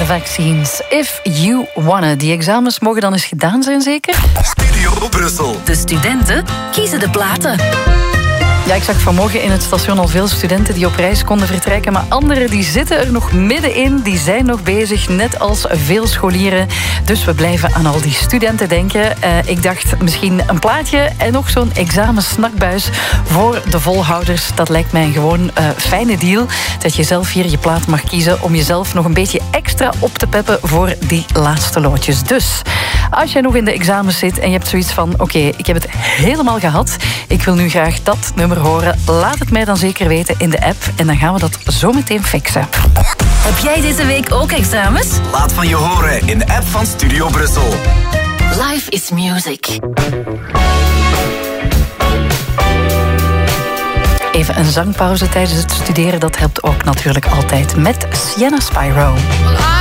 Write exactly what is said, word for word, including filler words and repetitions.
The Vaccines. If you wanna. Die examens mogen dan eens gedaan zijn, zeker? Studio Brussel. De studenten kiezen de platen. Ja, ik zag vanmorgen in het station al veel studenten die op reis konden vertrekken, maar anderen die zitten er nog middenin, die zijn nog bezig, net als veel scholieren. Dus we blijven aan al die studenten denken. Uh, ik dacht misschien een plaatje en nog zo'n examensnackbuis voor de volhouders. Dat lijkt mij een gewoon uh, fijne deal, dat je zelf hier je plaat mag kiezen om jezelf nog een beetje extra op te peppen voor die laatste loodjes. Dus als jij nog in de examens zit en je hebt zoiets van, oké, okay, ik heb het helemaal gehad, ik wil nu graag dat nummer horen, laat het mij dan zeker weten in de app en dan gaan we dat zo meteen fixen. Heb jij deze week ook examens? Laat van je horen in de app van Studio Brussel. Life is music. Even een zangpauze tijdens het studeren, dat helpt ook natuurlijk altijd met Sienna Spyro.